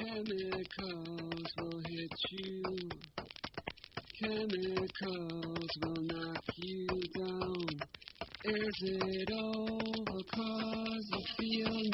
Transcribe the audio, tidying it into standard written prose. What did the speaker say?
Chemicals will hit you. Chemicals will knock you down. Is it over 'cause you feel